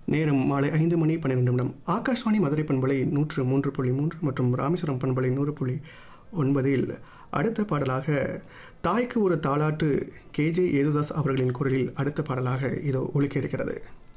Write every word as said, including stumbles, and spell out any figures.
நேரம் மாலை ஐந்து மணி பன்னிரெண்டு நிமிடம். ஆகாஷ்வாணி மதுரை பண்பலை நூற்று மூன்று புள்ளி மூன்று மற்றும் ராமேஸ்வரம் பண்பலை நூறு புள்ளி ஒன்பதில் அடுத்த பாடலாக தாய்க்கு ஒரு தாலாட்டு கேஜே யேசுதாஸ் அவர்களின் குரலில் அடுத்த பாடலாக இதோ ஒலிக்க இருக்கிறது.